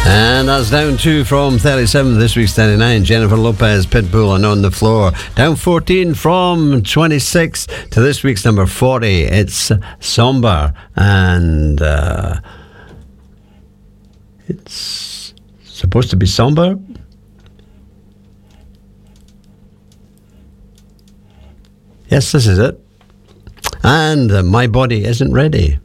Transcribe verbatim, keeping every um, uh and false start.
And that's down two from thirty-seven, this week's thirty-nine. Jennifer Lopez, Pitbull, and On the Floor. Down fourteen from twenty-six to this week's number forty. It's Somber, and uh, it's supposed to be somber. Yes, this is it. And uh, My Body Isn't Ready.